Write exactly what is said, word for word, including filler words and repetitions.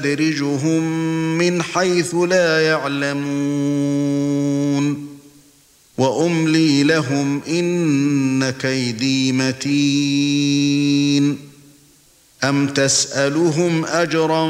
سَنَسْتَدْرِجُهُم مِّنْ حَيْثُ لَا يَعْلَمُونَ وَأُمْلِي لَهُمْ إِنَّ كَيْدِي مَتِينٌ أَمْ تَسْأَلُهُمْ أَجْرًا